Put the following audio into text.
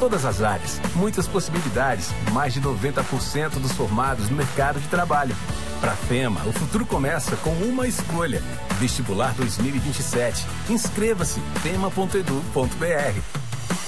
todas as áreas, muitas possibilidades, mais de 90% dos formados no mercado de trabalho. Para a FEMA, o futuro começa com uma escolha. Vestibular 2027. Inscreva-se, fema.edu.br.